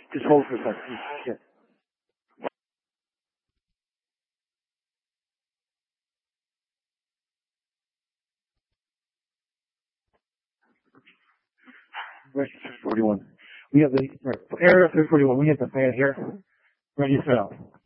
Just hold for a second. Yeah. Right, 341. We have the, right, for area 341, we have the fan here. Ready to sell.